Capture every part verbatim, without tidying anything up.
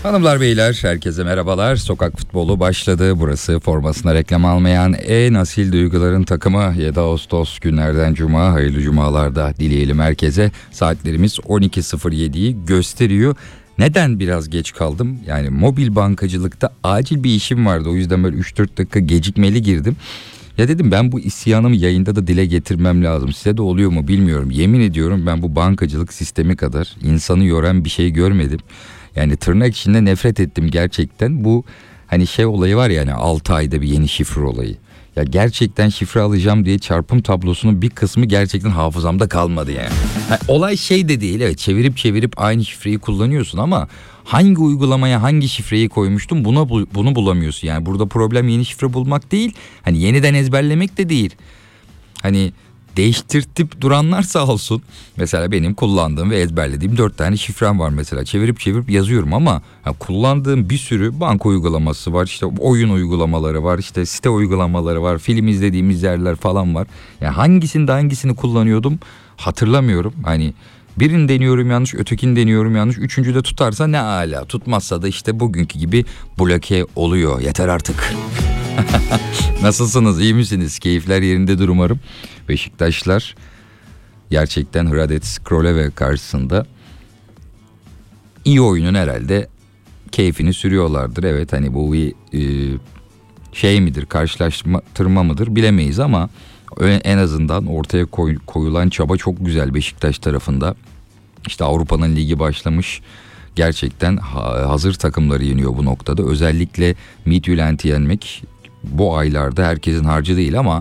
Hanımlar beyler herkese merhabalar. Sokak futbolu başladı. Burası formasına reklam almayan en asil duyguların takımı. yedi Ağustos günlerden cuma, hayırlı cumalarda dileyelim herkese. Saatlerimiz on iki sıfır yediyi gösteriyor. Neden biraz geç kaldım? Yani mobil bankacılıkta acil bir işim vardı. O yüzden böyle üç dört dakika gecikmeli girdim. Ya dedim ben bu isyanımı yayında da dile getirmem lazım. Size de oluyor mu bilmiyorum. Yemin ediyorum ben bu bankacılık sistemi kadar insanı yoran bir şey görmedim. Yani tırnak içinde nefret ettim gerçekten. Bu hani şey olayı var ya, yani altı ayda bir yeni şifre olayı. Ya gerçekten şifre alacağım diye çarpım tablosunun bir kısmı gerçekten hafızamda kalmadı yani. yani olay şey de değil, evet, çevirip çevirip aynı şifreyi kullanıyorsun ama hangi uygulamaya hangi şifreyi koymuştum buna bunu bulamıyorsun. Yani burada problem yeni şifre bulmak değil, hani yeniden ezberlemek de değil. Hani değiştirtip duranlar sağ olsun. Mesela benim kullandığım ve ezberlediğim dört tane şifrem var mesela. Çevirip çevirip yazıyorum ama ya kullandığım bir sürü banka uygulaması var. İşte oyun uygulamaları var. İşte site uygulamaları var. Film izlediğimiz yerler falan var. Yani hangisini de hangisini kullanıyordum hatırlamıyorum. Hani birini deniyorum yanlış, ötekini deniyorum yanlış. Üçüncü de tutarsa ne ala. Tutmazsa da işte bugünkü gibi bloke oluyor. Yeter artık. Nasılsınız? İyi misiniz? Keyifler yerindedir umarım. Beşiktaşlar gerçekten Hradec Kraljevo karşısında iyi oyunun herhalde keyfini sürüyorlardır. Evet, hani bu bir e, şey midir, karşılaştırma mıdır bilemeyiz ama en azından ortaya koy, koyulan çaba çok güzel Beşiktaş tarafında. İşte Avrupa'nın ligi başlamış. Gerçekten hazır takımları yeniyor bu noktada. Özellikle Midtjylland'i yenmek bu aylarda herkesin harcı değil ama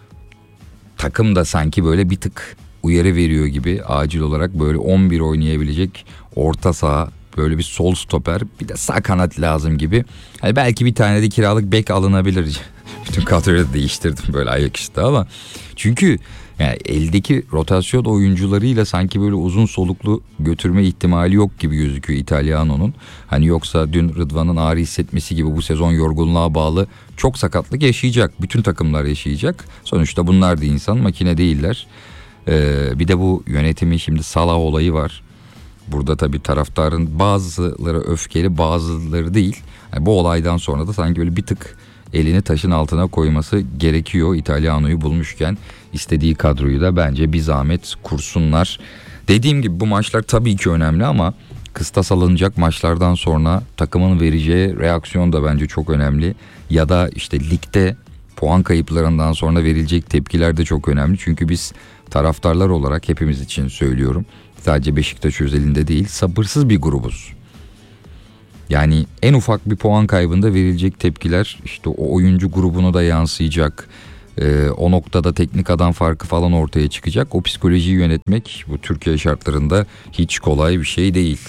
takım da sanki böyle bir tık uyarı veriyor gibi, acil olarak böyle on bir oynayabilecek orta saha, böyle bir sol stoper, bir de sağ kanat lazım gibi. Hani belki bir tane de kiralık bek alınabilir. Bütün kadroyu da değiştirdim böyle ayaküstü ama çünkü yani eldeki rotasyon oyuncularıyla sanki böyle uzun soluklu götürme ihtimali yok gibi gözüküyor İtalyano'nun. Hani yoksa dün Rıdvan'ın ağrı hissetmesi gibi bu sezon yorgunluğa bağlı çok sakatlık yaşayacak. Bütün takımlar yaşayacak. Sonuçta bunlar da insan, makine değiller. Ee, bir de bu yönetimin şimdi Salah olayı var. Burada tabii taraftarın bazıları öfkeli, bazıları değil. Yani bu olaydan sonra da sanki böyle bir tık elini taşın altına koyması gerekiyor. İtalyano'yu bulmuşken istediği kadroyu da bence bir zahmet kursunlar. Dediğim gibi bu maçlar tabii ki önemli ama kıstas alınacak maçlardan sonra takımın vereceği reaksiyon da bence çok önemli. Ya da işte ligde puan kayıplarından sonra verilecek tepkiler de çok önemli. Çünkü biz taraftarlar olarak, hepimiz için söylüyorum, sadece Beşiktaş özelinde değil, sabırsız bir grubuz. Yani en ufak bir puan kaybında verilecek tepkiler işte o oyuncu grubunu da yansıyacak. Ee, o noktada teknik adam farkı falan ortaya çıkacak. O psikolojiyi yönetmek bu Türkiye şartlarında hiç kolay bir şey değil.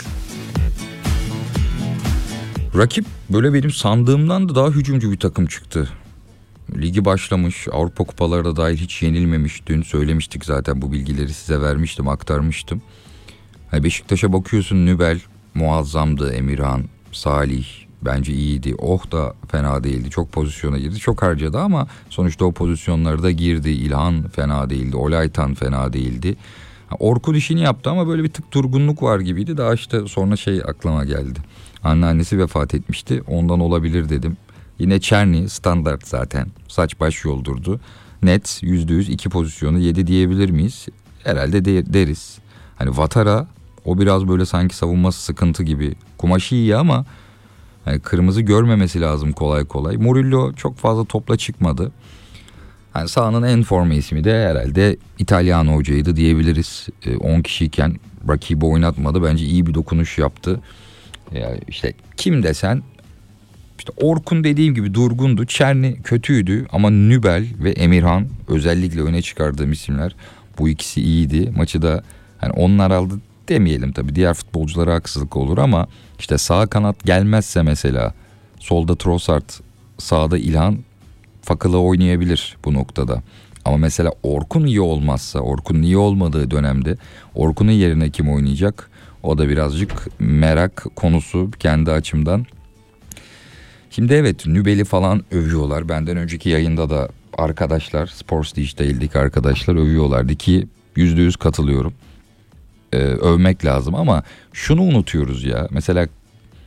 Rakip böyle benim sandığımdan da daha hücumcu bir takım çıktı. Ligi başlamış, Avrupa kupaları da dahil hiç yenilmemiş. Dün söylemiştik zaten, bu bilgileri size vermiştim, aktarmıştım. Yani Beşiktaş'a bakıyorsun, Nübel muazzamdı, Emirhan, Salih bence iyiydi. Oh da fena değildi. Çok pozisyona girdi. Çok harcadı ama sonuçta o pozisyonları da girdi. İlhan fena değildi. Olaytan fena değildi. Orkun işini yaptı ama böyle bir tık durgunluk var gibiydi. Daha işte sonra şey aklıma geldi. Anneannesi vefat etmişti. Ondan olabilir dedim. Yine Çerni standart zaten. Saç baş yoldurdu. Net yüzde yüz iki pozisyonu yedi diyebilir miyiz? Herhalde de- deriz. Hani Vatara, o biraz böyle sanki savunması sıkıntı gibi. Kumaşı iyi ama yani kırmızı görmemesi lazım kolay kolay. Murillo çok fazla topla çıkmadı. Yani sahanın en forma ismi de herhalde İtalyano hocaydı diyebiliriz. on kişiyken rakibi oynatmadı. Bence iyi bir dokunuş yaptı. Yani işte kim desen, işte Orkun dediğim gibi durgundu. Çerni kötüydü ama Nübel ve Emirhan özellikle öne çıkardığım isimler. Bu ikisi iyiydi. Maçı da hani onlar aldı demeyelim tabii, diğer futbolculara haksızlık olur ama işte sağ kanat gelmezse mesela solda Trossard, sağda İlhan fakıla oynayabilir bu noktada. Ama mesela Orkun iyi olmazsa, Orkun'un iyi olmadığı dönemde Orkun'un yerine kim oynayacak? O da birazcık merak konusu kendi açımdan. Şimdi evet, Nübel'i falan övüyorlar. Benden önceki yayında da arkadaşlar, Sports Digital'deki arkadaşlar övüyorlardı ki yüzde yüz katılıyorum. Ee, övmek lazım ama şunu unutuyoruz ya. Mesela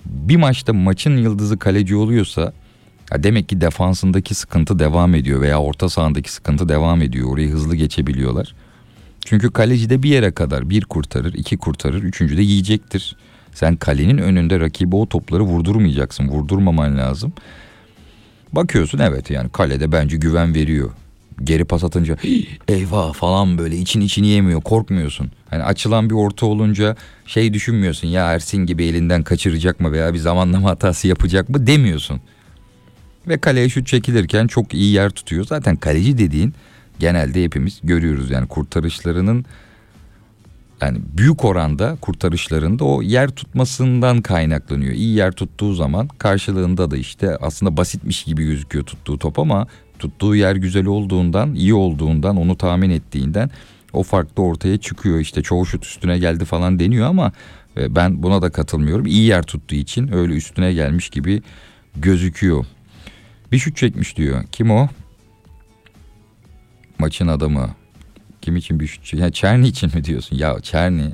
bir maçta maçın yıldızı kaleci oluyorsa ya demek ki defansındaki sıkıntı devam ediyor veya orta sahandaki sıkıntı devam ediyor. Orayı hızlı geçebiliyorlar. Çünkü kaleci de bir yere kadar bir kurtarır, iki kurtarır, üçüncü de yiyecektir. Sen kalenin önünde rakibe o topları vurdurmayacaksın. Vurdurmaman lazım. Bakıyorsun evet yani kalede bence güven veriyor. Geri pas atınca eyvah falan böyle için içini yemiyor, korkmuyorsun. Hani açılan bir orta olunca şey düşünmüyorsun ya Ersin gibi elinden kaçıracak mı veya bir zamanlama hatası yapacak mı demiyorsun. Ve kaleye şut çekilirken çok iyi yer tutuyor. Zaten kaleci dediğin genelde hepimiz görüyoruz yani kurtarışlarının yani büyük oranda kurtarışlarında o yer tutmasından kaynaklanıyor. İyi yer tuttuğu zaman karşılığında da işte aslında basitmiş gibi gözüküyor tuttuğu top ama tuttuğu yer güzel olduğundan, iyi olduğundan, onu tahmin ettiğinden o fark da ortaya çıkıyor. İşte çoğu şut üstüne geldi falan deniyor ama ben buna da katılmıyorum. İyi yer tuttuğu için öyle üstüne gelmiş gibi gözüküyor. Bir şut çekmiş diyor. Kim o? Maçın adamı. Kim için bir şut çekmiş? Ya Çerni için mi diyorsun? Ya Çerni.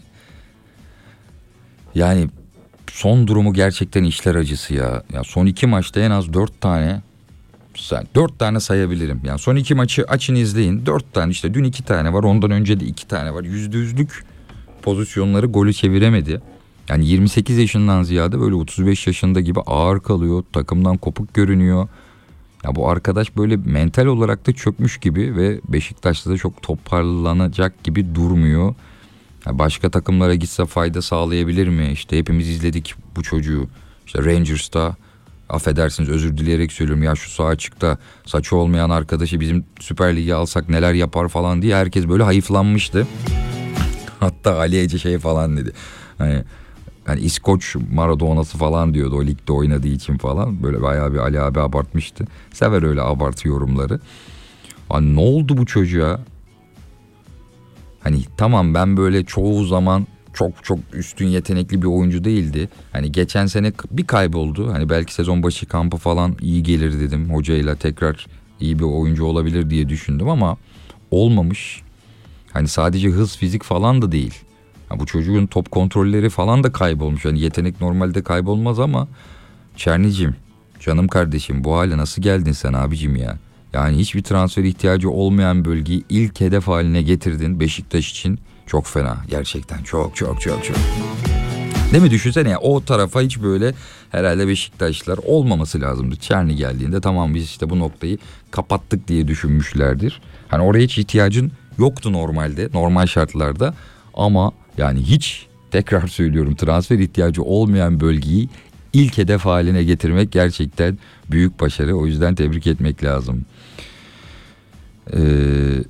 Yani son durumu gerçekten işler acısı ya. Ya son iki maçta en az dört tane dört tane sayabilirim. Yani son iki maçı açın izleyin. Dört tane işte dün iki tane var. Ondan önce de iki tane var. Yüzde yüzlük pozisyonları golü çeviremedi. Yani yirmi sekiz yaşından ziyade böyle otuz beş yaşında gibi ağır kalıyor. Takımdan kopuk görünüyor. Ya bu arkadaş böyle mental olarak da çökmüş gibi ve Beşiktaş'ta da çok toparlanacak gibi durmuyor. Ya başka takımlara gitse fayda sağlayabilir mi? İşte hepimiz izledik bu çocuğu. İşte Rangers'ta affedersiniz özür dileyerek söylüyorum ya şu sağ açıkta saçı olmayan arkadaşı bizim Süper Lig'e alsak neler yapar falan diye herkes böyle hayıflanmıştı. Hatta Ali Ece şey falan dedi. Hani yani İskoç Maradona'sı falan diyordu o ligde oynadığı için falan. Böyle bayağı bir Ali abi abartmıştı. Sever öyle abartı yorumları. Hani ne oldu bu çocuğa? Hani tamam ben böyle çoğu zaman çok çok üstün yetenekli bir oyuncu değildi. Hani geçen sene bir kayboldu. Hani belki sezon başı kampı falan iyi gelir dedim. Hocayla tekrar iyi bir oyuncu olabilir diye düşündüm ama olmamış. Hani sadece hız fizik falan da değil. Ya bu çocuğun top kontrolleri falan da kaybolmuş. Yani yetenek normalde kaybolmaz ama Çernicim, canım kardeşim bu hale nasıl geldin sen abicim ya? Yani hiçbir transfer ihtiyacı olmayan bölgeyi ilk hedef haline getirdin Beşiktaş için. Çok fena gerçekten çok çok çok çok. Değil mi düşünsene ya o tarafa hiç böyle herhalde Beşiktaşlılar olmaması lazımdı. Çerni geldiğinde tamam biz işte bu noktayı kapattık diye düşünmüşlerdir. Hani oraya hiç ihtiyacın yoktu normalde normal şartlarda ama yani hiç tekrar söylüyorum transfer ihtiyacı olmayan bölgeyi ilk hedef haline getirmek gerçekten büyük başarı. O yüzden tebrik etmek lazım. Eee...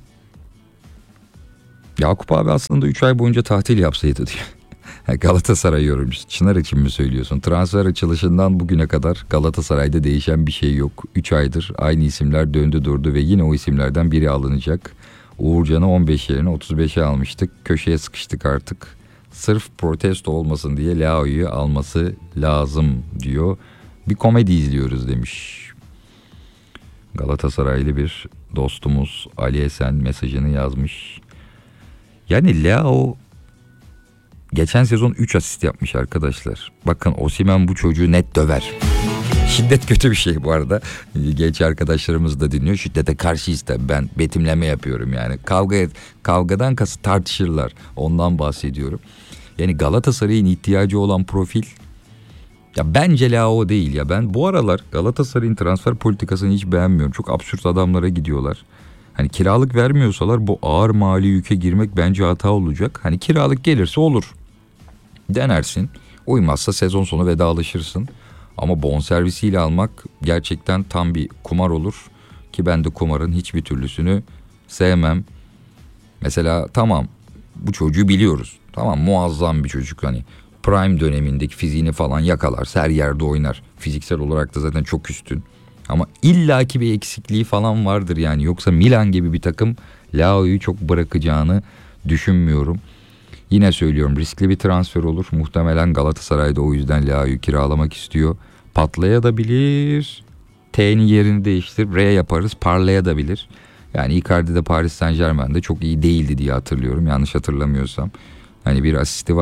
Yakup abi aslında üç ay boyunca tatil yapsaydı diyor. Galatasaray yorumcusu. Çınar için mi söylüyorsun? Transfer açılışından bugüne kadar Galatasaray'da değişen bir şey yok. üç aydır aynı isimler döndü durdu ve yine o isimlerden biri alınacak. Uğurcan'ı on beş yerine otuz beşe almıştık. Köşeye sıkıştık artık. Sırf protesto olmasın diye Leao'yu alması lazım diyor. Bir komedi izliyoruz demiş. Galatasaraylı bir dostumuz Ali Esen mesajını yazmış. Yani Leao geçen sezon üç asist yapmış arkadaşlar. Bakın Osimhen bu çocuğu net döver. Şiddet kötü bir şey bu arada. Genç arkadaşlarımız da dinliyor. Şiddete karşıyız tabii. Ben betimleme yapıyorum yani. Kavga kavgadan kasıt tartışırlar. Ondan bahsediyorum. Yani Galatasaray'ın ihtiyacı olan profil ya bence Leao değil ya. Ben bu aralar Galatasaray'ın transfer politikasını hiç beğenmiyorum. Çok absürt adamlara gidiyorlar. Hani kiralık vermiyorsalar bu ağır mali yüke girmek bence hata olacak. Hani kiralık gelirse olur. Denersin. Uymazsa sezon sonu vedalaşırsın. Ama bonservisiyle almak gerçekten tam bir kumar olur. Ki ben de kumarın hiçbir türlüsünü sevmem. Mesela tamam bu çocuğu biliyoruz. Tamam muazzam bir çocuk hani. Prime dönemindeki fiziğini falan yakalarsa her yerde oynar. Fiziksel olarak da zaten çok üstün. Ama illaki bir eksikliği falan vardır yani. Yoksa Milan gibi bir takım Leao'yu çok bırakacağını düşünmüyorum. Yine söylüyorum riskli bir transfer olur. Muhtemelen Galatasaray'da o yüzden Leao'yu kiralamak istiyor. Patlayabilir. T'nin yerini değiştirip R yaparız. Parlayabilir. Yani Icardi de Paris Saint Germain'de çok iyi değildi diye hatırlıyorum. Yanlış hatırlamıyorsam. Hani bir asisti var.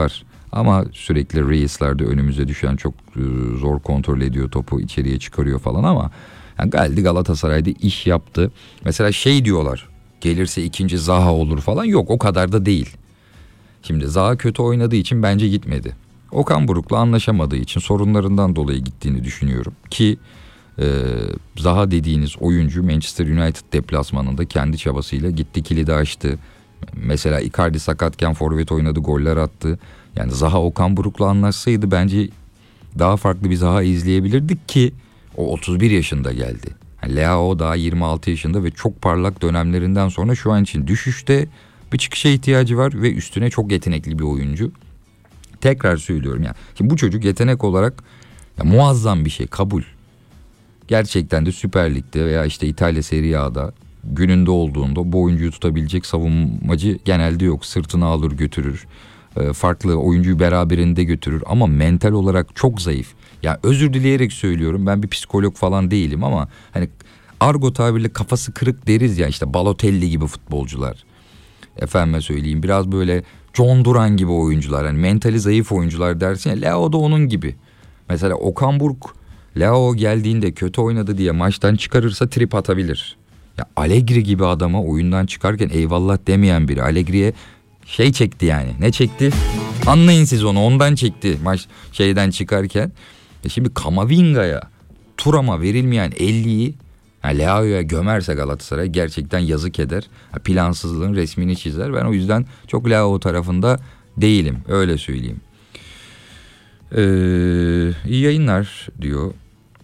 Ama sürekli Reis'lerde önümüze düşen, çok e, zor kontrol ediyor topu, içeriye çıkarıyor falan ama yani geldi Galatasaray'da iş yaptı. Mesela şey diyorlar, gelirse ikinci Zaha olur falan, yok o kadar da değil. Şimdi Zaha kötü oynadığı için bence gitmedi. Okan Buruk'la anlaşamadığı için, sorunlarından dolayı gittiğini düşünüyorum ki e, Zaha dediğiniz oyuncu Manchester United deplasmanında kendi çabasıyla gitti, kilidi açtı. Mesela Icardi sakatken forvet oynadı, goller attı. Yani Zaha Okan Buruk'la anlaşsaydı bence daha farklı bir Zaha izleyebilirdik ki o otuz bir yaşında geldi. Yani Leao daha yirmi altı yaşında ve çok parlak dönemlerinden sonra şu an için düşüşte, bir çıkışa ihtiyacı var ve üstüne çok yetenekli bir oyuncu. Tekrar söylüyorum ya. Şimdi bu çocuk yetenek olarak ya muazzam bir şey, kabul. Gerçekten de Süper Lig'de veya işte İtalya Serie A'da gününde olduğunda bu oyuncuyu tutabilecek savunmacı genelde yok. Sırtına alır götürür. Farklı oyuncuyu beraberinde götürür ama mental olarak çok zayıf. Ya özür dileyerek söylüyorum, ben bir psikolog falan değilim ama hani argo tabirle kafası kırık deriz ya, işte Balotelli gibi futbolcular. Efendime söyleyeyim biraz böyle John Duran gibi oyuncular, hani mentali zayıf oyuncular dersin ya, Leo da onun gibi. Mesela Okan Buruk Leo geldiğinde kötü oynadı diye maçtan çıkarırsa trip atabilir. Ya Allegri gibi adama oyundan çıkarken eyvallah demeyen biri Allegri'ye şey çekti yani. Ne çekti? Anlayın siz onu, ondan çekti maç şeyden çıkarken. E şimdi Kamavinga'ya, Thuram'a verilmeyen elliyi yani Leao'ya gömerse Galatasaray gerçekten yazık eder. Plansızlığın resmini çizer. Ben o yüzden çok Leao tarafında değilim. Öyle söyleyeyim. Ee, iyi yayınlar diyor.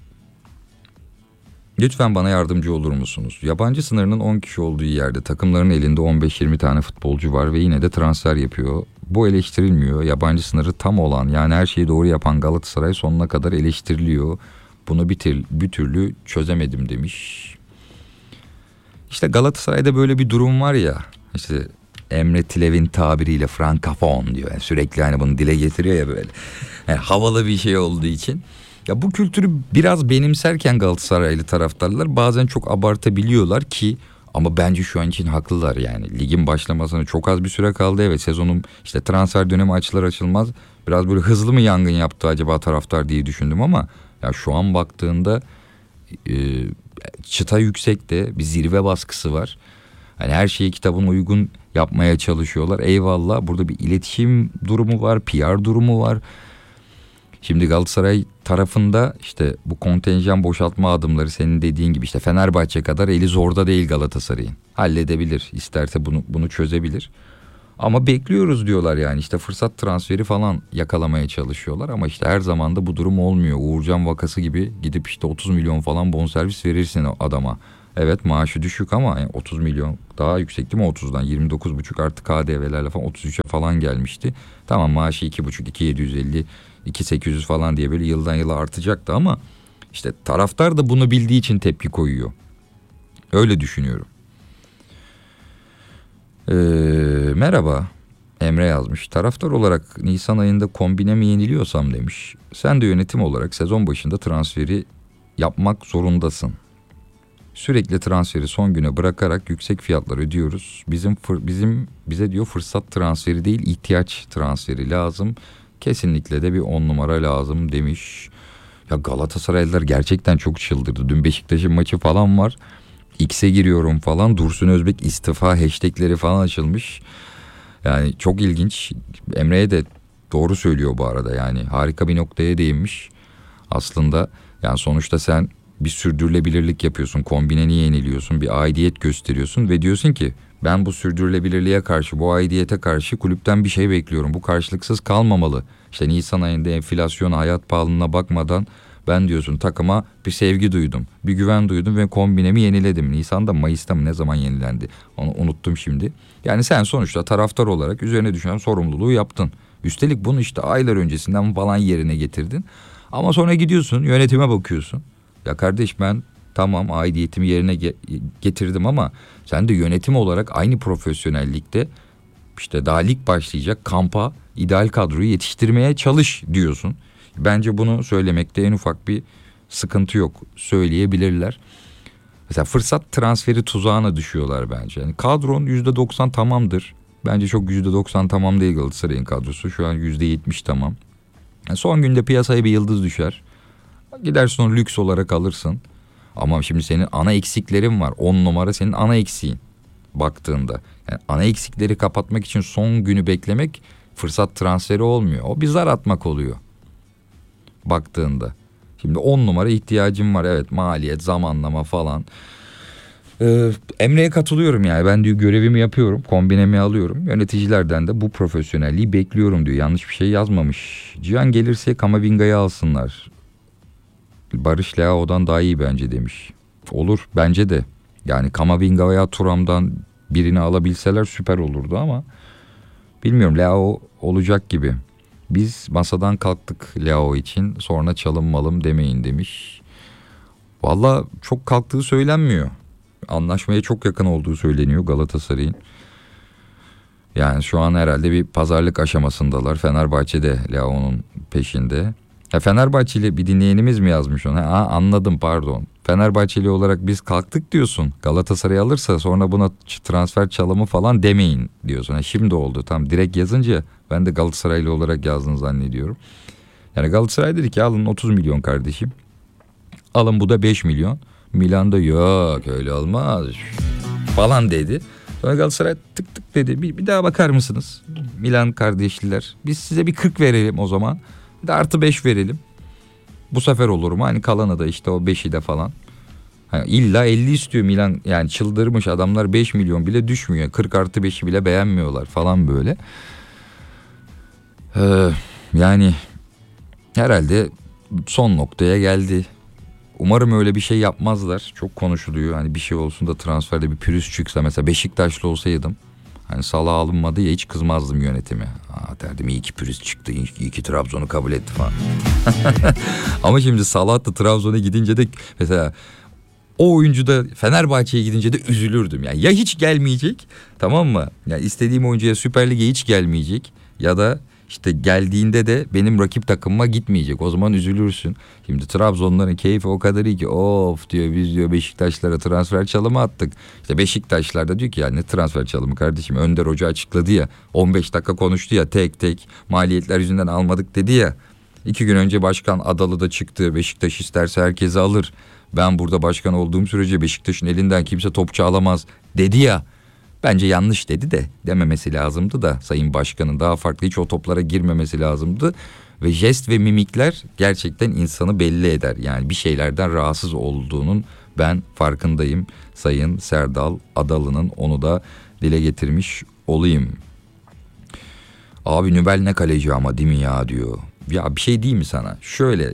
Lütfen bana yardımcı olur musunuz? Yabancı sınırının on kişi olduğu yerde takımların elinde on beş yirmi tane futbolcu var ve yine de transfer yapıyor. Bu eleştirilmiyor. Yabancı sınırı tam olan, yani her şeyi doğru yapan Galatasaray sonuna kadar eleştiriliyor. Bunu bir, tir, bir türlü çözemedim demiş. İşte Galatasaray'da böyle bir durum var ya. İşte Emre Tilev'in tabiriyle frankafon diyor. Yani sürekli hani bunu dile getiriyor ya böyle. Yani havalı bir şey olduğu için. Ya bu kültürü biraz benimserken Galatasaraylı taraftarlar bazen çok abartabiliyorlar ki, ama bence şu an için haklılar yani. Ligin başlamasına çok az bir süre kaldı. Evet, sezonun işte transfer dönemi açılır açılmaz biraz böyle hızlı mı yangın yaptı acaba taraftar diye düşündüm ama ya şu an baktığında e, çıta yüksekte, bir zirve baskısı var. Hani her şeyi kitabına uygun yapmaya çalışıyorlar. Eyvallah, burada bir iletişim durumu var, P R durumu var. Şimdi Galatasaray tarafında işte bu kontenjan boşaltma adımları, senin dediğin gibi işte Fenerbahçe kadar eli zorda değil Galatasaray'ın. Halledebilir, isterse bunu bunu çözebilir. Ama bekliyoruz diyorlar yani, işte fırsat transferi falan yakalamaya çalışıyorlar ama işte her zaman da bu durum olmuyor. Uğurcan vakası gibi gidip işte otuz milyon falan bonservis verirsin o adama. Evet, maaşı düşük ama yani otuz milyon daha yüksek değil mi otuzdan? yirmi dokuz buçuk artı K D V'lerle falan otuz üçe falan gelmişti. Tamam, maaşı iki buçuk, iki yedi yüz elli, iki sekiz yüz falan diye böyle yıldan yıla artacaktı ama işte taraftar da bunu bildiği için tepki koyuyor. Öyle düşünüyorum. Ee, merhaba, Emre yazmış. Taraftar olarak Nisan ayında kombine mi yeniliyorsam demiş. Sen de yönetim olarak sezon başında transferi yapmak zorundasın. Sürekli transferi son güne bırakarak yüksek fiyatlar ödüyoruz. Bizim fır, bizim bize diyor fırsat transferi değil, ihtiyaç transferi lazım. Kesinlikle de bir on numara lazım demiş. Ya Galatasaraylılar gerçekten çok çıldırdı. Dün Beşiktaş'ın maçı falan var. X'e giriyorum falan. Dursun Özbek istifa hashtagleri falan açılmış. Yani çok ilginç. Emre'ye de doğru söylüyor bu arada. Yani harika bir noktaya değinmiş. Aslında yani sonuçta sen bir sürdürülebilirlik yapıyorsun. Kombineni yeniliyorsun. Bir aidiyet gösteriyorsun ve diyorsun ki ben bu sürdürülebilirliğe karşı, bu aidiyete karşı kulüpten bir şey bekliyorum. Bu karşılıksız kalmamalı. İşte Nisan ayında enflasyona, hayat pahalılığına bakmadan ben diyorsun takıma bir sevgi duydum, bir güven duydum ve kombinemi yeniledim. Nisan'da, Mayıs'ta mı ne zaman yenilendi onu unuttum şimdi. Yani sen sonuçta taraftar olarak üzerine düşen sorumluluğu yaptın. Üstelik bunu işte aylar öncesinden falan yerine getirdin. Ama sonra gidiyorsun yönetime bakıyorsun. Ya kardeş, ben tamam aidiyetimi yerine ge- getirdim ama sen de yönetim olarak aynı profesyonellikte işte daha lig başlayacak kampa ideal kadroyu yetiştirmeye çalış diyorsun. Bence bunu söylemekte en ufak bir sıkıntı yok. Söyleyebilirler. Mesela fırsat transferi tuzağına düşüyorlar bence. Yani kadronun yüzde doksan tamamdır. Bence çok yüzde doksan tamam değil Galatasaray'ın kadrosu. Şu an yüzde yetmiş tamam. Yani son günde piyasaya bir yıldız düşer. Gidersin onu lüks olarak alırsın. Ama şimdi senin ana eksiklerin var. On numara senin ana eksiğin baktığında. Yani ana eksikleri kapatmak için son günü beklemek fırsat transferi olmuyor. O bir zar atmak oluyor baktığında. Şimdi on numara ihtiyacım var. Evet, maliyet, zamanlama falan. Ee, Emre'ye katılıyorum yani. Ben diyor görevimi yapıyorum. Kombinemi alıyorum. Yöneticilerden de bu profesyonelliği bekliyorum diyor. Yanlış bir şey yazmamış. Cihan gelirse Kamavinga'yı alsınlar. Barış Leao'dan daha iyi bence demiş. Olur bence de. Yani Kamavinga veya Thuram'dan birini alabilseler süper olurdu ama bilmiyorum, Leao olacak gibi. Biz masadan kalktık Leao için, sonra çalınmalım demeyin demiş. Valla çok kalktığı söylenmiyor. Anlaşmaya çok yakın olduğu söyleniyor Galatasaray'ın. Yani şu an herhalde bir pazarlık aşamasındalar. Fenerbahçe de Leao'nun peşinde. Ya Fenerbahçeli bir dinleyenimiz mi yazmış onu? Ha, anladım, pardon. Fenerbahçeli olarak biz kalktık diyorsun. Galatasaray alırsa sonra buna transfer çalımı falan demeyin diyorsun. Ha, şimdi oldu. Tam direkt yazınca ben de Galatasaraylı olarak yazdığını zannediyorum. Yani Galatasaray dedi ki alın otuz milyon kardeşim. Alın bu da beş milyon. Milan'da yok öyle olmaz falan dedi. Sonra Galatasaray tık tık dedi. Bir, bir daha bakar mısınız Milan kardeşliler? Biz size bir kırk verelim o zaman. Bir de artı beş verelim. Bu sefer olur mu? Hani kalanı da işte o beşi de falan. Yani illa elli istiyor Milan. Yani çıldırmış adamlar, beş milyon bile düşmüyor. kırk artı beşi bile beğenmiyorlar falan böyle. Ee, yani herhalde son noktaya geldi. Umarım öyle bir şey yapmazlar. Çok konuşuluyor. Hani bir şey olsun da transferde bir pürüz çıksa. Mesela Beşiktaşlı olsaydım, hani Salah alınmadı ya, hiç kızmazdım yönetime. Aa derdim, iyi ki pürüz çıktı, iyi ki Trabzon'u kabul etti falan. Ama şimdi Salah da Trabzon'a gidince de mesela o oyuncu da Fenerbahçe'ye gidince de üzülürdüm. Yani ya hiç gelmeyecek, tamam mı? Yani istediğim oyuncuya Süper Lig'e hiç gelmeyecek ya da işte geldiğinde de benim rakip takımıma gitmeyecek. O zaman üzülürsün. Şimdi Trabzonların keyfi o kadar iyi ki of diyor, biz diyor Beşiktaşlara transfer çalımı attık. İşte Beşiktaşlar da diyor ki ya ne transfer çalımı kardeşim, Önder Hoca açıkladı ya, on beş dakika konuştu ya, tek tek maliyetler yüzünden almadık dedi ya. İki gün önce Başkan Adalı da çıktı, Beşiktaş isterse herkesi alır. Ben burada başkan olduğum sürece Beşiktaş'ın elinden kimse topçu alamaz dedi ya. Bence yanlış dedi de dememesi lazımdı da Sayın Başkan'ın daha farklı hiç o toplara girmemesi lazımdı. Ve jest ve mimikler gerçekten insanı belli eder. Yani bir şeylerden rahatsız olduğunun ben farkındayım. Sayın Serdal Adalı'nın onu da dile getirmiş olayım. Abi Nübel ne kaleci ama değil mi ya diyor. Ya bir şey diyeyim mi sana? Şöyle,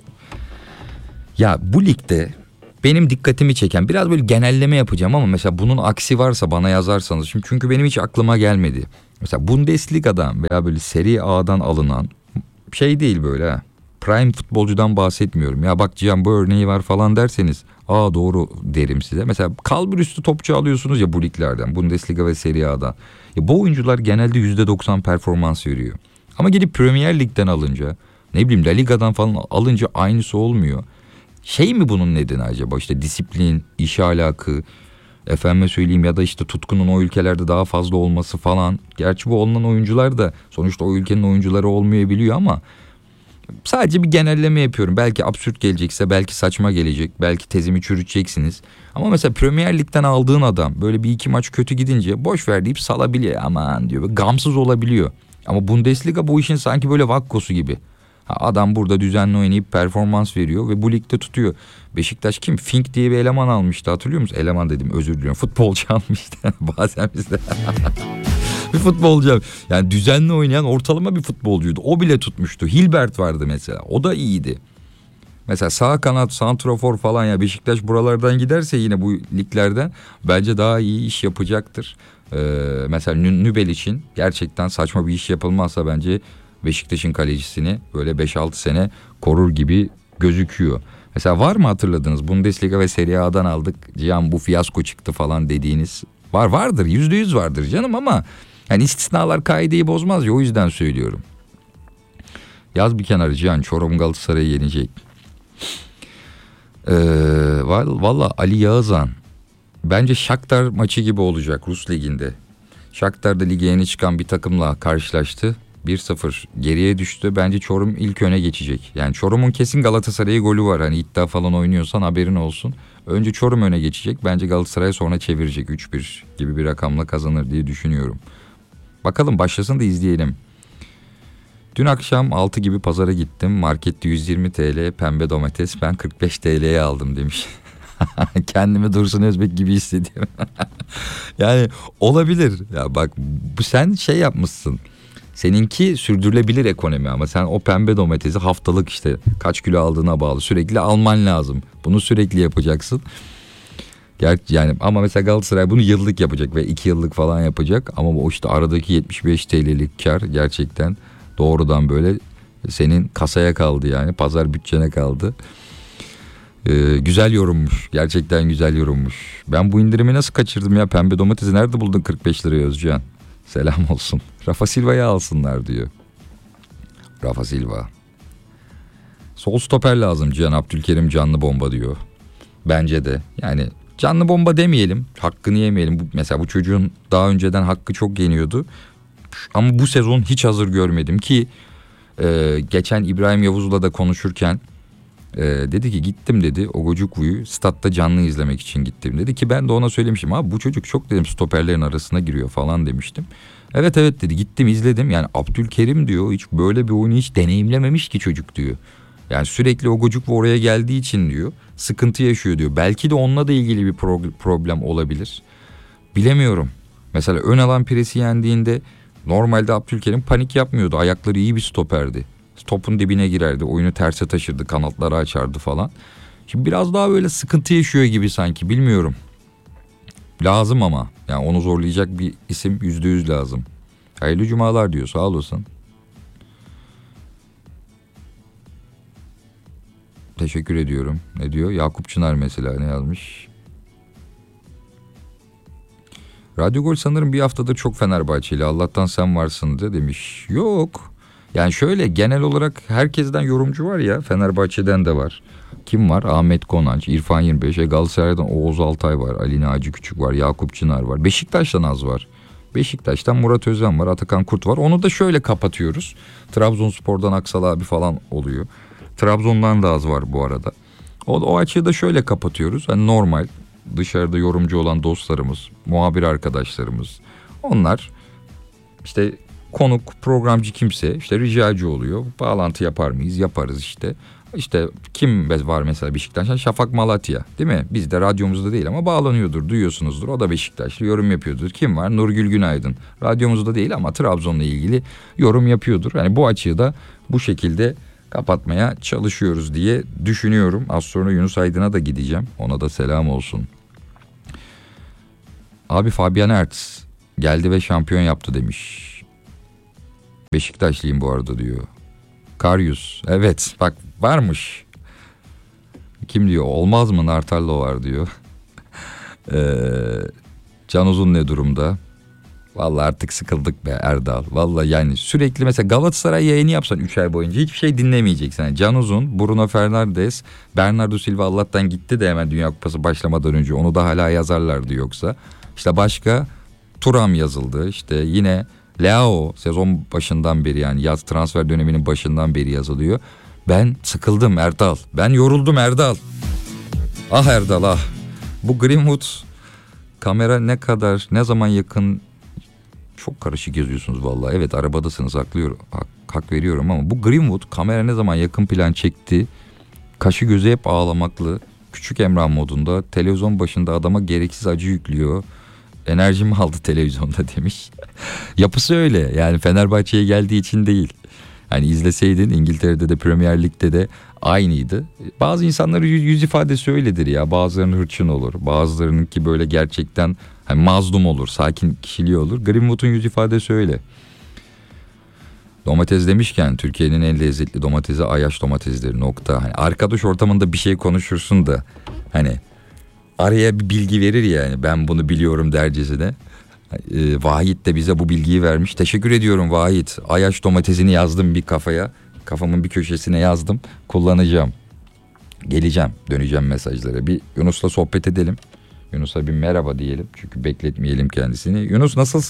ya bu ligde benim dikkatimi çeken, biraz böyle genelleme yapacağım ama mesela bunun aksi varsa bana yazarsanız. Şimdi çünkü benim hiç aklıma gelmedi. Mesela Bundesliga'dan veya böyle Serie A'dan alınan şey değil böyle ha. Prime futbolcudan bahsetmiyorum. Ya bak Cihan bu örneği var falan derseniz aa doğru derim size. Mesela kalbur üstü topçu alıyorsunuz ya bu liglerden, Bundesliga ve Serie A'dan. Ya bu oyuncular genelde yüzde doksan performans veriyor. Ama gidip Premier Lig'den alınca, ne bileyim La Liga'dan falan alınca aynısı olmuyor. Şey mi bunun nedeni acaba? İşte disiplin, iş ahlakı, efendime söyleyeyim ya da işte tutkunun o ülkelerde daha fazla olması falan. Gerçi bu olunan oyuncular da sonuçta o ülkenin oyuncuları olmayabiliyor ama sadece bir genelleme yapıyorum. Belki absürt gelecekse, belki saçma gelecek, belki tezimi çürüteceksiniz. Ama mesela Premier Lig'den aldığın adam böyle bir iki maç kötü gidince boş ver deyip salabiliyor, aman diyor, gamsız olabiliyor. Ama Bundesliga bu işin sanki böyle vakkosu gibi. Adam burada düzenli oynayıp performans veriyor ve bu ligde tutuyor. Beşiktaş kim? Fink diye bir eleman almıştı, hatırlıyor musun? Eleman dedim, özür diliyorum. Futbolcu almıştı bazen bizde. Bir futbolcu. Yani düzenli oynayan ortalama bir futbolcuydu. O bile tutmuştu. Hilbert vardı mesela. O da iyiydi. Mesela sağ kanat, santrafor falan, ya Beşiktaş buralardan giderse yine bu liglerden bence daha iyi iş yapacaktır. Ee, mesela Nübel için gerçekten saçma bir iş yapılmazsa bence Beşiktaş'ın kalecisini böyle beş altı sene korur gibi gözüküyor. Mesela var mı hatırladınız, Bundesliga ve Serie A'dan aldık Cihan bu fiyasko çıktı falan dediğiniz? Var vardır, yüzde yüz vardır canım ama yani istisnalar kaideyi bozmaz ya, o yüzden söylüyorum. Yaz bir kenarı Cihan, Çorum Galatasaray'ı yenecek. Ee, Valla Ali Yağızhan, bence Shakhtar maçı gibi olacak Rus liginde. Shakhtar da lige yeni çıkan bir takımla karşılaştı. bir sıfır geriye düştü. Bence Çorum ilk öne geçecek. Yani Çorum'un kesin Galatasaray'a golü var. Hani iddia falan oynuyorsan haberin olsun. Önce Çorum öne geçecek. Bence Galatasaray sonra çevirecek. üç bir gibi bir rakamla kazanır diye düşünüyorum. Bakalım başlasın da izleyelim. Dün akşam altı gibi pazara gittim. Markette yüz yirmi TL pembe domates, ben kırk beş TL'ye aldım demiş. Kendimi Dursun Özbek gibi hissediyorum. Yani olabilir. Ya bak, bu sen şey yapmışsın. Seninki sürdürülebilir ekonomi ama sen o pembe domatesi haftalık işte kaç kilo aldığına bağlı sürekli alman lazım. Bunu sürekli yapacaksın. Gerçi yani ama mesela Galatasaray bunu yıllık yapacak ve iki yıllık falan yapacak. Ama o işte aradaki yetmiş beş TL'lik kar gerçekten doğrudan böyle senin kasaya kaldı, yani pazar bütçene kaldı. Ee, güzel yorummuş. Gerçekten güzel yorummuş. Ben bu indirimi nasıl kaçırdım ya? Pembe domatesi nerede buldun kırk beş liraya Özcan? Selam olsun. Rafa Silva'yı alsınlar diyor. Rafa Silva. Sol stoper lazım Cihan Abdülkerim, canlı bomba diyor. Bence de. Yani canlı bomba demeyelim. Hakkını yemeyelim. Bu, mesela bu çocuğun daha önceden hakkı çok yeniyordu. Ama bu sezon hiç hazır görmedim ki e, geçen İbrahim Yavuz'la da konuşurken e, dedi ki gittim dedi Ogocuklu'yu statta canlı izlemek için gittim dedi ki ben de ona söylemişim abi bu çocuk çok dedim stoperlerin arasına giriyor falan demiştim. Evet evet dedi, gittim izledim, yani Abdülkerim diyor hiç böyle bir oyunu hiç deneyimlememiş ki çocuk diyor. Yani sürekli Ogocuklu oraya geldiği için diyor sıkıntı yaşıyor diyor. Belki de onunla da ilgili bir pro- problem olabilir. Bilemiyorum. Mesela ön alan presi yendiğinde normalde Abdülkerim panik yapmıyordu. Ayakları iyi bir stoperdi. Topun dibine girerdi. Oyunu terse taşırdı. Kanatları açardı falan. Şimdi biraz daha böyle sıkıntı yaşıyor gibi sanki. Bilmiyorum. Lazım ama. Yani onu zorlayacak bir isim yüzde yüz lazım. Hayırlı cumalar diyor. Sağ olasın. Teşekkür ediyorum. Ne diyor? Yakup Çınar mesela ne yazmış? Radyo Gol sanırım bir haftadır çok Fenerbahçeli. Allah'tan sen varsın de demiş. Yok. Yani şöyle genel olarak herkesten yorumcu var ya. Fenerbahçe'den de var. Kim var? Ahmet Konanç, İrfan yirmi beş, Galatasaray'dan Oğuz Altay var. Ali Naci Küçük var. Yakup Çınar var. Beşiktaş'tan az var. Beşiktaş'tan Murat Özen var. Atakan Kurt var. Onu da şöyle kapatıyoruz. Trabzonspor'dan Aksal abi falan oluyor. Trabzon'dan da az var bu arada. O, o açığı da şöyle kapatıyoruz. Yani normal dışarıda yorumcu olan dostlarımız, muhabir arkadaşlarımız, onlar işte konuk, programcı kimse işte ricacı oluyor. Bağlantı yapar mıyız? Yaparız işte. İşte kim var mesela Beşiktaş'tan? Şafak Malatya değil mi? Biz de radyomuzda değil ama bağlanıyordur, duyuyorsunuzdur. O da Beşiktaşlı, yorum yapıyordur. Kim var? Nurgül Günaydın. Radyomuzda değil ama Trabzon'la ilgili yorum yapıyordur. Yani bu açığı da bu şekilde kapatmaya çalışıyoruz diye düşünüyorum. Az sonra Yunus Aydın'a da gideceğim. Ona da selam olsun. Abi Fabian Ertz geldi ve şampiyon yaptı demiş. Beşiktaşlıyım bu arada diyor. Karyus. Evet bak varmış. Kim diyor? Olmaz mı? Nartallo var diyor. ee, Can Uzun ne durumda? Vallahi artık sıkıldık be Erdal. Vallahi yani sürekli mesela Galatasaray yayını yapsan üç ay boyunca hiçbir şey dinlemeyeceksin. Yani Can Uzun, Bruno Fernandes, Bernardo Silva Allah'tan gitti de hemen Dünya Kupası başlamadan önce onu da hala yazarlardı yoksa. İşte başka Thuram yazıldı. İşte yine Leao sezon başından beri, yani yaz transfer döneminin başından beri yazılıyor. Ben sıkıldım Erdal. Ben yoruldum Erdal. Ah Erdal ah. Bu Greenwood kamera ne kadar, ne zaman yakın, çok karışık yazıyorsunuz vallahi. Evet arabadasınız, haklıyorum, hak, hak veriyorum ama bu Greenwood kamera ne zaman yakın plan çekti, kaşı gözü hep ağlamaklı, küçük Emrah modunda, televizyon başında adama gereksiz acı yüklüyor. Enerjimi aldı televizyonda demiş. Yapısı öyle yani, Fenerbahçe'ye geldiği için değil. Hani izleseydin İngiltere'de de Premier Lig'de de aynıydı. Bazı insanların yüz ifadesi öyledir ya. Bazılarının hırçın olur. Bazılarınınki böyle gerçekten hani mazlum olur. Sakin kişiliği olur. Greenwood'un yüz ifadesi öyle. Domates demişken Türkiye'nin en lezzetli domatesi Ayaş domatesleri nokta. Hani arkadaş ortamında bir şey konuşursun da hani araya bir bilgi verir ya, yani ben bunu biliyorum dercesine. Ee, Vahit de bize bu bilgiyi vermiş. Teşekkür ediyorum Vahit. Ayaş domatesini yazdım bir kafaya. Kafamın bir köşesine yazdım. Kullanacağım. Geleceğim. Döneceğim mesajlara. Bir Yunus'la sohbet edelim. Yunus'a bir merhaba diyelim. Çünkü bekletmeyelim kendisini. Yunus nasılsın?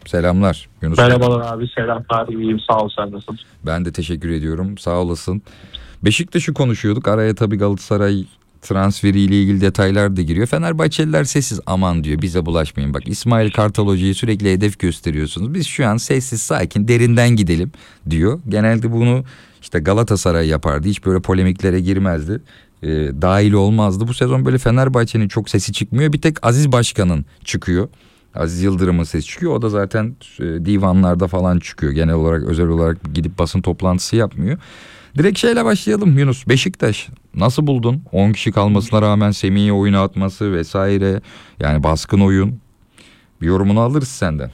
Selamlar Yunus. Merhabalar abi, selamlar. İyiyim, sağ ol, sen nasılsın? Ben de teşekkür ediyorum, sağ olasın. Beşiktaş'ı konuşuyorduk. Araya tabii Galatasaray transferiyle ilgili detaylar da giriyor. Fenerbahçeliler sessiz, aman diyor, bize bulaşmayın. Bak, İsmail Kartal Hoca'yı sürekli hedef gösteriyorsunuz. Biz şu an sessiz sakin derinden gidelim diyor. Genelde bunu işte Galatasaray yapardı. Hiç böyle polemiklere girmezdi. E, dahil olmazdı. Bu sezon böyle Fenerbahçe'nin çok sesi çıkmıyor. Bir tek Aziz Başkan'ın çıkıyor. Aziz Yıldırım'ın sesi çıkıyor. O da zaten e, divanlarda falan çıkıyor. Genel olarak, özel olarak gidip basın toplantısı yapmıyor. Direkt şeyle başlayalım Yunus. Beşiktaş nasıl buldun? on kişi kalmasına rağmen Semih'i oyuna atması vesaire. Yani baskın oyun. Bir yorumunu alırız senden.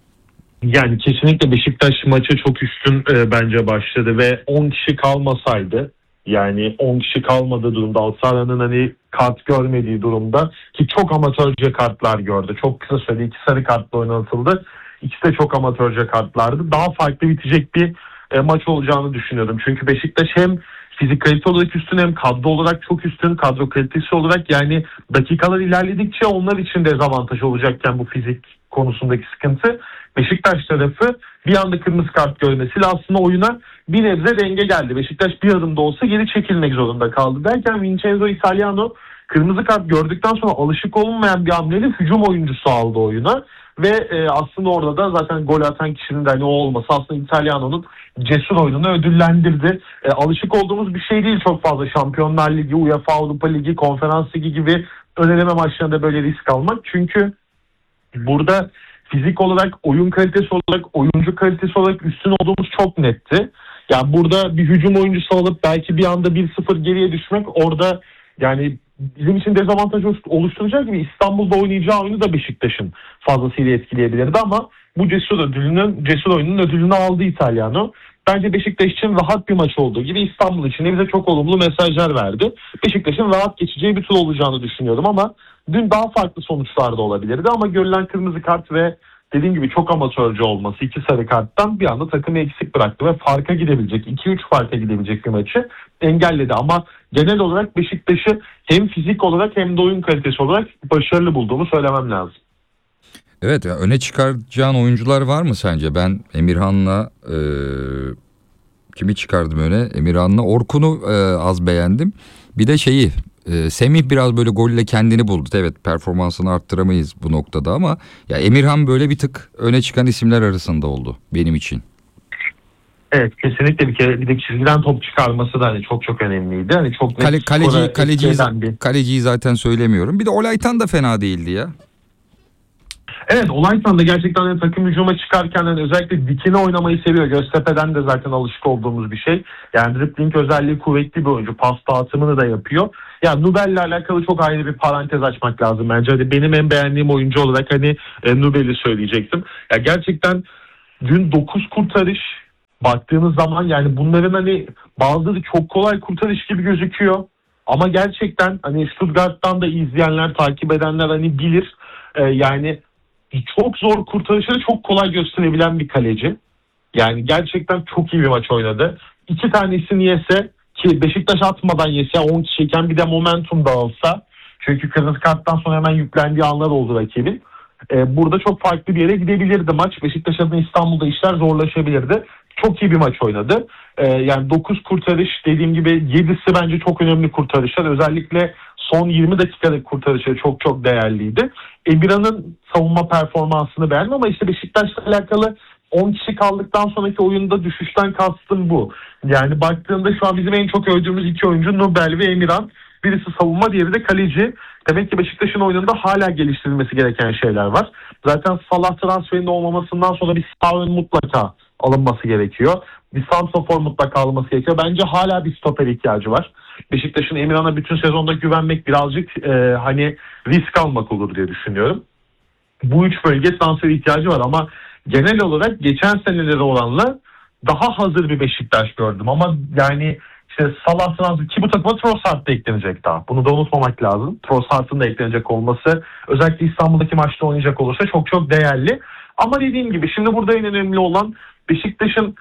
Yani kesinlikle Beşiktaş maçı çok üstün e, bence başladı ve on kişi kalmasaydı, yani on kişi kalmadığı durumda, Galatasaray'ın hani kart görmediği durumda, ki çok amatörce kartlar gördü. Çok kısa sürede iki sarı kartla oynatıldı. İkisi de çok amatörce kartlardı. Daha farklı bitecek bir e, maç olacağını düşünüyordum. Çünkü Beşiktaş hem fizik kalite olarak üstün, hem kadro olarak çok üstün. Kadro kalitesi olarak, yani dakikalar ilerledikçe onlar için dezavantaj olacakken bu fizik konusundaki sıkıntı, Beşiktaş tarafı bir anda kırmızı kart görmesiyle aslında oyuna bir nebze denge geldi. Beşiktaş bir adım da olsa geri çekilmek zorunda kaldı derken Vincenzo Italiano kırmızı kart gördükten sonra alışık olunmayan bir hamleyle hücum oyuncusu aldı oyuna. Ve e, aslında orada da zaten gol atan kişinin de hani o olması aslında Italiano'nun cesur oyununu ödüllendirdi. E, alışık olduğumuz bir şey değil çok fazla. Şampiyonlar Ligi, UEFA Avrupa Ligi, Konferans Ligi gibi ön eleme maçlarında böyle risk almak. Çünkü burada fizik olarak, oyun kalitesi olarak, oyuncu kalitesi olarak üstün olduğumuz çok netti. Yani burada bir hücum oyuncusu alıp belki bir anda bir sıfır geriye düşmek orada yani bizim için dezavantaj oluşturacak gibi İstanbul'da oynayacağı oyunu da Beşiktaş'ın fazlasıyla etkileyebilirdi ama bu cesur ödülünün, cesur oyunun ödülünü aldı İtalyano. Bence Beşiktaş için rahat bir maç olduğu gibi İstanbul için de bize çok olumlu mesajlar verdi. Beşiktaş'ın rahat geçeceği bir tur olacağını düşünüyordum ama dün daha farklı sonuçlar da olabilirdi ama görülen kırmızı kart ve dediğim gibi çok amatörce olması, iki sarı karttan bir anda takımı eksik bıraktı ve farka gidebilecek, iki üç farka gidebilecek bir maçı engelledi. Ama genel olarak Beşiktaş'ı hem fizik olarak hem de oyun kalitesi olarak başarılı bulduğumu söylemem lazım. Evet, öne çıkaracağın oyuncular var mı sence? Ben Emirhan'la e, kimi çıkardım öne? Emirhan'la Orkun'u e, az beğendim. Bir de şeyi e, Semih biraz böyle golle kendini buldu. Evet, performansını arttıramayız bu noktada ama ya Emirhan böyle bir tık öne çıkan isimler arasında oldu benim için. Evet, kesinlikle bir kere bir de çizgiden top çıkarması da hani çok çok önemliydi. Hani çok net Kale, kaleci kaleciyi, bir... kaleciyi zaten söylemiyorum. Bir de Olaytan da fena değildi ya. Evet, Olaytan da gerçekten hani takım hücuma çıkarken hani özellikle dikine oynamayı seviyor. Göztepe'den de zaten alışık olduğumuz bir şey. Yani dribbling özelliği kuvvetli bir oyuncu. Pas dağıtımını da yapıyor. Yani Nubel'le alakalı çok ayrı bir parantez açmak lazım bence. Hani benim en beğendiğim oyuncu olarak hani e, Nubel'i söyleyecektim. Ya gerçekten dün dokuz kurtarış baktığınız zaman, yani bunların hani bazıları çok kolay kurtarış gibi gözüküyor. Ama gerçekten hani Stuttgart'tan da izleyenler, takip edenler hani bilir. E, yani çok zor kurtarışları çok kolay gösterebilen bir kaleci. Yani gerçekten çok iyi bir maç oynadı. İki tanesini yese, ki Beşiktaş atmadan yese, on kişiyken bir de momentum dağılsa. Çünkü kırmızı karttan sonra hemen yüklendiği anlar oldu rakibin. Ee, burada çok farklı bir yere gidebilirdi maç. Beşiktaş adına İstanbul'da işler zorlaşabilirdi. Çok iyi bir maç oynadı. Ee, yani dokuz kurtarış, dediğim gibi yedisi bence çok önemli kurtarışlar. Özellikle son yirmi dakikadaki kurtarışı çok çok değerliydi. Emirhan'ın savunma performansını beğendim ama işte Beşiktaş'la alakalı on kişi kaldıktan sonraki oyunda düşüşten kastım bu. Yani baktığında şu an bizim en çok övdüğümüz iki oyuncu Nubel ve Emirhan. Birisi savunma, diğeri de kaleci. Demek ki Beşiktaş'ın oyununda hala geliştirilmesi gereken şeyler var. Zaten Salah transferinde olmamasından sonra bir sağ ön mutlaka alınması gerekiyor. Bir santrafor mutlaka alınması gerekiyor. Bence hala bir stoper ihtiyacı var. Beşiktaş'ın Emirhan'a bütün sezonda güvenmek birazcık e, hani risk almak olur diye düşünüyorum. Bu üç bölge transfer ihtiyacı var ama genel olarak geçen senelere oranla daha hazır bir Beşiktaş gördüm. Ama yani işte Salah transfer, ki bu takıma Trossard da eklenecek daha. Bunu da unutmamak lazım. Trossard'ın da eklenecek olması, özellikle İstanbul'daki maçta oynayacak olursa çok çok değerli. Ama dediğim gibi şimdi burada en önemli olan Beşiktaş'ın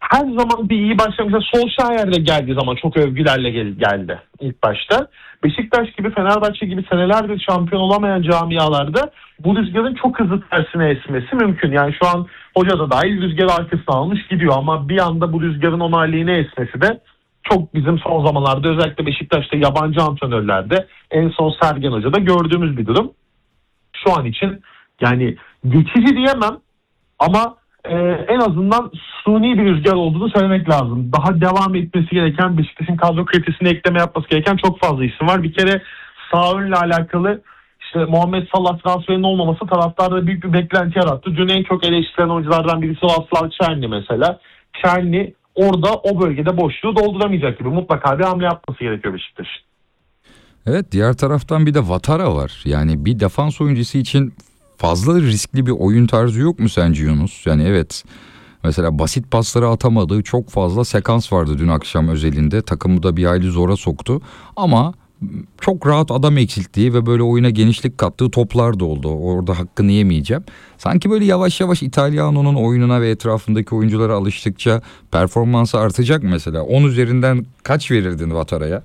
her zaman bir iyi başlamışlar. Solskjaer de geldiği zaman çok övgülerle gel- geldi ilk başta. Beşiktaş gibi, Fenerbahçe gibi senelerdir şampiyon olamayan camialarda bu rüzgarın çok hızlı tersine esmesi mümkün. Yani şu an hoca da dahil rüzgarı arkasına almış gidiyor ama bir anda bu rüzgarın onun aleyhine esmesi de çok bizim son zamanlarda özellikle Beşiktaş'ta yabancı antrenörlerde en son Sergen Hoca'da gördüğümüz bir durum. Şu an için yani geçici diyemem ama e, en azından suni bir rüzgar olduğunu söylemek lazım. Daha devam etmesi gereken, Beşiktaş'ın kadro kalitesine ekleme yapması gereken çok fazla isim var. Bir kere sağ önle alakalı işte Muhammed Salah transferinin olmaması taraftarda büyük bir beklenti yarattı. Dün en çok eleştirilen oyunculardan birisi Vaslav Çerni mesela. Çerni orada o bölgede boşluğu dolduramayacak gibi, mutlaka bir hamle yapması gerekiyor Beşiktaş'ın. Evet, diğer taraftan bir de Vatara var. Yani bir defans oyuncusu için fazla riskli bir oyun tarzı yok mu sence Yunus? Yani evet, mesela basit pasları atamadığı çok fazla sekans vardı dün akşam özelinde. Takımı da bir hayli zora soktu. Ama çok rahat adam eksilttiği ve böyle oyuna genişlik kattığı toplar da oldu. Orada hakkını yemeyeceğim. Sanki böyle yavaş yavaş İtalyano'nun oyununa ve etrafındaki oyunculara alıştıkça performansı artacak mesela. on üzerinden kaç verirdin Vatara'ya?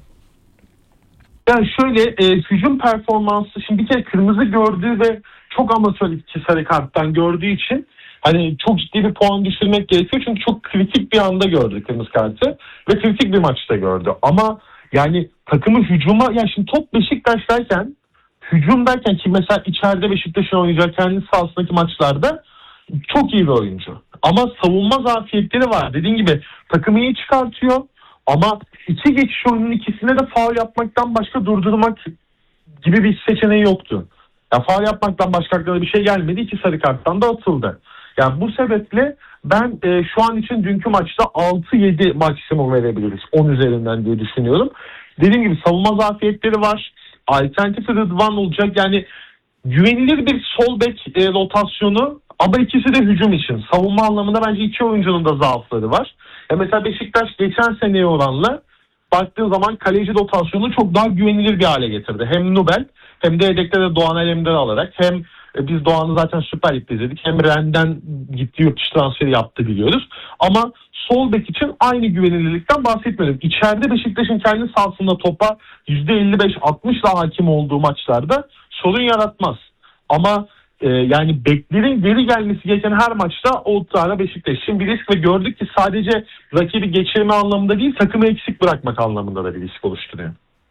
Yani şöyle e, hücum performansı, şimdi bir kere kırmızı gördüğü ve çok amatör iki sarı karttan gördüğü için hani çok ciddi bir puan düşürmek gerekiyor. Çünkü çok kritik bir anda gördü kırmızı kartı ve kritik bir maçta gördü. Ama yani takımı hücuma, yani şimdi top Beşiktaş'tayken, hücumdayken ki mesela içeride Beşiktaş'ın oynayacağı kendi sahasındaki maçlarda çok iyi bir oyuncu. Ama savunma zafiyetleri var. Dediğim gibi takımı iyi çıkartıyor. Ama iki geçiş oyunun ikisine de faul yapmaktan başka durdurmak gibi bir seçeneği yoktu. Ya faul yapmaktan başka aklına bir şey gelmedi. İki sarı karttan da atıldı. Yani bu sebeple ben e, şu an için dünkü maçta altı yedi maksimum verebiliriz. on üzerinden diye düşünüyorum. Dediğim gibi savunma zafiyetleri var. Alternatif Rıdvan olacak. Yani güvenilir bir sol bek e, rotasyonu ama ikisi de hücum için. Savunma anlamında bence iki oyuncunun da zaafları var. Ya mesela Beşiktaş geçen seneye oranla baktığın zaman kaleci rotasyonunu çok daha güvenilir bir hale getirdi. Hem Nubel hem de yedekte de Doğan Alemdar'ı alarak, hem e, biz Doğan'ı zaten Süper Lig'de izledik, hem Ren'den gitti yurt dışı transferi yaptı biliyoruz. Ama sol bek için aynı güvenilirlikten bahsetmedim. İçeride Beşiktaş'ın kendi sahasında topa yüzde elli beş altmışla hakim olduğu maçlarda sorun yaratmaz. Ama e, yani beklerin geri gelmesi gereken her maçta o tane Beşiktaş için bir risk ve gördük ki sadece rakibi geçirme anlamında değil, takımı eksik bırakmak anlamında da bir risk oluşturuyor.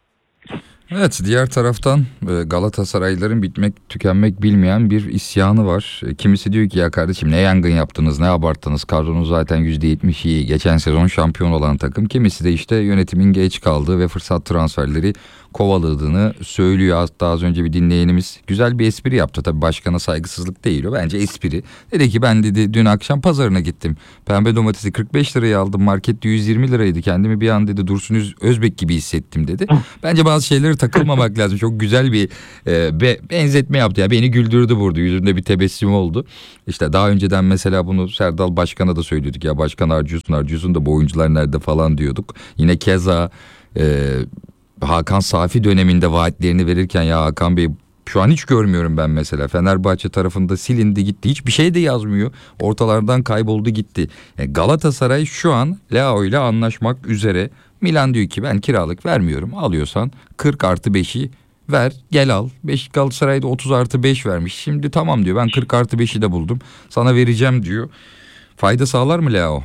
Evet, diğer taraftan Galatasaraylıların bitmek tükenmek bilmeyen bir isyanı var. Kimisi diyor ki ya kardeşim ne yangın yaptınız, ne abarttınız, kadronuz zaten yüzde yetmiş iyi, geçen sezon şampiyon olan takım. Kimisi de işte yönetimin geç kaldığı ve fırsat transferleri kovaladığını söylüyor. Hatta az önce bir dinleyenimiz güzel bir espri yaptı. Tabii başkana saygısızlık değil o, bence espri. Dedi ki ben dedi dün akşam pazarına gittim. Pembe domatesi kırk beş liraya aldım, markette yüz yirmi liraydı. Kendimi bir an dedi Dursun Özbek gibi hissettim dedi. Bence bazı şeyleri takılmamak lazım. Çok güzel bir e, be, benzetme yaptı. Ya beni güldürdü burada. Yüzünde bir tebessüm oldu. İşte daha önceden mesela bunu Serdal Başkan'a da söylüyorduk. Ya başkan harcıyorsun harcıyorsun da bu oyuncular nerede falan diyorduk. Yine keza e, Hakan Safi döneminde vaatlerini verirken ya Hakan Bey şu an hiç görmüyorum ben mesela. Fenerbahçe tarafında silindi gitti. Hiçbir şey de yazmıyor. Ortalardan kayboldu gitti. Yani Galatasaray şu an Leao ile anlaşmak üzere. Milan diyor ki ben kiralık vermiyorum. Alıyorsan kırk artı beşi ver gel al. beş Galatasaray'da otuz artı beş vermiş. Şimdi tamam diyor, ben kırk artı beşi de buldum. Sana vereceğim diyor. Fayda sağlar mı Leao?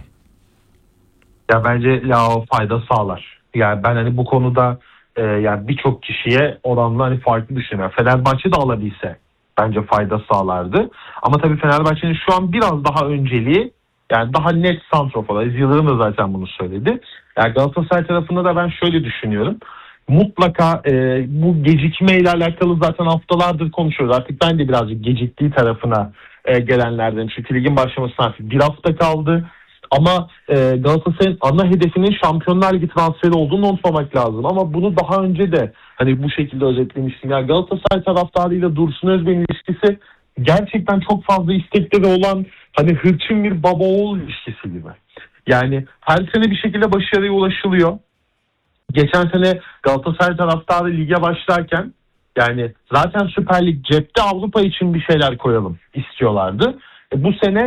Ya bence Leao fayda sağlar. Yani ben hani bu konuda e, yani birçok kişiye oranla hani farklı düşünüyorum. Fenerbahçe de alabilse bence fayda sağlardı. Ama tabii Fenerbahçe'nin şu an biraz daha önceliği, yani daha net santrofor. Yıldırım da zaten bunu söyledi. Yani Galatasaray tarafında da ben şöyle düşünüyorum. Mutlaka e, bu gecikmeyle alakalı zaten haftalardır konuşuyoruz. Artık ben de birazcık geciktiği tarafına e, gelenlerden. Çünkü ligin başlamasına artık bir hafta kaldı. Ama e, Galatasaray'ın ana hedefinin Şampiyonlar Ligi transferi olduğunu unutmamak lazım. Ama bunu daha önce de hani bu şekilde özetlemiştim. Yani Galatasaray taraftarıyla Dursun Özbek'in ilişkisi gerçekten çok fazla istekleri olan hani hırçın bir baba oğul ilişkisi gibi. Yani her sene bir şekilde başarıya ulaşılıyor. Geçen sene Galatasaray taraftarı lige başlarken yani zaten Süper Lig cepte, Avrupa için bir şeyler koyalım istiyorlardı. E, bu sene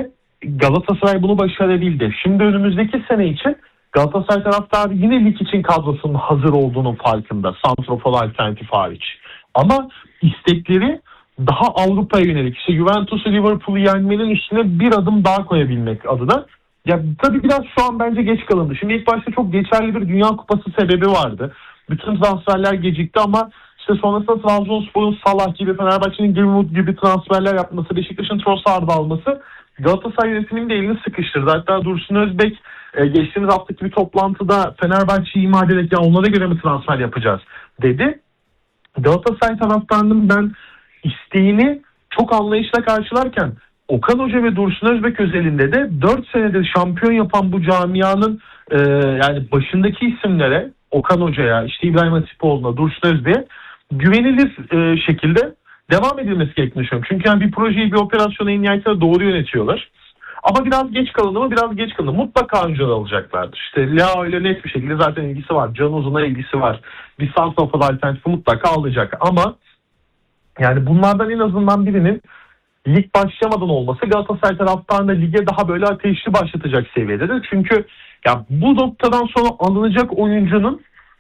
Galatasaray bunu başarabildi. Şimdi önümüzdeki sene için Galatasaray taraftarı yine lig için kadrosunun hazır olduğunun farkında. Santrofor alternatif hariç. Ama istekleri daha Avrupa'ya yönelik. İşte Juventus'u, Liverpool'u yenmenin üstüne bir adım daha koyabilmek adına. Ya tabii biraz şu an bence geç kalındı. Şimdi ilk başta çok geçerli bir Dünya Kupası sebebi vardı. Bütün transferler gecikti ama işte sonrasında Trabzonspor'un Salah gibi, Fenerbahçe'nin Greenwood gibi transferler yapması, Beşiktaş'ın Trossard'ı alması Galatasaray yönetiminin de elini sıkıştırdı. Hatta Dursun Özbek e, geçtiğimiz haftaki bir toplantıda Fenerbahçe'yi ima ederek ya onlara göre mi transfer yapacağız dedi. Galatasaray taraftarının ben isteğini çok anlayışla karşılarken Okan Hoca ve Dursun Özbek özelinde de dört senedir şampiyon yapan bu camianın e, yani başındaki isimlere, Okan Hoca'ya, işte İbrahim Hatipoğlu'na, Dursun Özbek'e güvenilir e, şekilde devam edilmesi gerektiğini düşünüyorum. Çünkü yani bir projeyi, bir operasyonu en nihayetinde doğru yönetiyorlar. Ama biraz geç kalındı mı? Biraz geç kalındı. Mutlaka önceden alacaklardır. İşte Leao ile net bir şekilde zaten ilgisi var. Can Uzun'a ilgisi var. Bir santrafor alternatifi mutlaka alacak. Ama yani bunlardan en azından birinin lig başlamadan olması Galatasaray taraftarında lige daha böyle ateşli başlatacak seviyededir. Çünkü ya bu noktadan sonra alınacak oyuncunun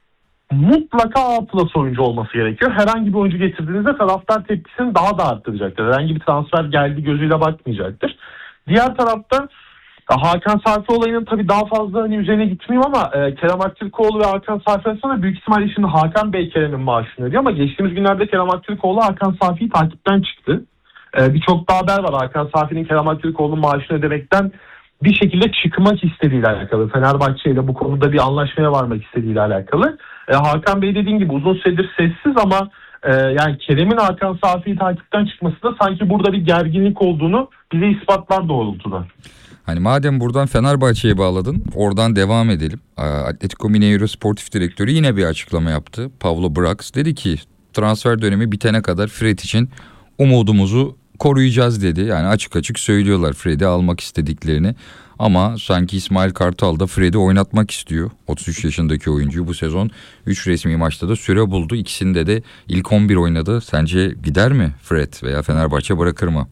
mutlaka A plus oyuncu olması gerekiyor. Herhangi bir oyuncu getirdiğinizde taraftar tepkisini daha da arttıracaktır. Herhangi bir transfer geldi gözüyle bakmayacaktır. Diğer tarafta Hakan Sarfi olayının tabii daha fazla hani üzerine gitmeyeyim ama e, Kerem Aktürkoğlu ve Hakan Sarfi arasında büyük ihtimalle şimdi Hakan Bey Kerem'in maaşını ödüyor ama geçtiğimiz günlerde Kerem Aktürkoğlu Hakan Sarfi'yi takipten çıktı. E, Birçok da haber var Hakan Sarfi'nin Kerem Aktürkoğlu'nun maaşını ödemekten bir şekilde çıkmak istediğiyle alakalı. Fenerbahçe ile bu konuda bir anlaşmaya varmak istediğiyle alakalı. E, Hakan Bey dediğin gibi uzun süredir sessiz ama e, yani Kerem'in Hakan Sarfi'yi takipten çıkması da sanki burada bir gerginlik olduğunu bize ispatlar doğrultuda. Hani madem buradan Fenerbahçe'ye bağladın, oradan devam edelim. Atletico Mineiro Sportif Direktörü yine bir açıklama yaptı. Pablo Brax dedi ki transfer dönemi bitene kadar Fred için umudumuzu koruyacağız dedi. Yani açık açık söylüyorlar Fred'i almak istediklerini. Ama sanki İsmail Kartal da Fred'i oynatmak istiyor. otuz üç yaşındaki oyuncuyu bu sezon üç resmi maçta da süre buldu. İkisinde de ilk on bir oynadı. Sence gider mi Fred veya Fenerbahçe bırakır mı?